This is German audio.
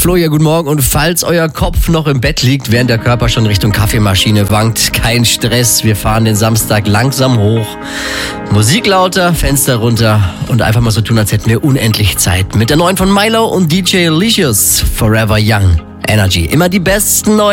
Flo hier, guten Morgen. Und falls euer Kopf noch im Bett liegt, während der Körper schon Richtung Kaffeemaschine wankt, kein Stress. Wir fahren den Samstag langsam hoch. Musik lauter, Fenster runter und einfach mal so tun, als hätten wir unendlich Zeit. Mit der neuen von Milo und DJ Licious, Forever Young. Energy. Immer die besten neuen